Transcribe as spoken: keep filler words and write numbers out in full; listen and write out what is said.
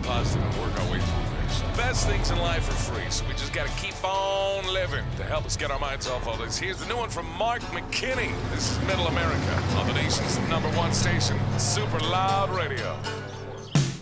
positive and work our way through this. The best things in life are free, so we just gotta keep on living. To help us get our minds off all this, here's the new one from Mark McKinney. This is Middle America on the nation's number one station, Super Loud Radio.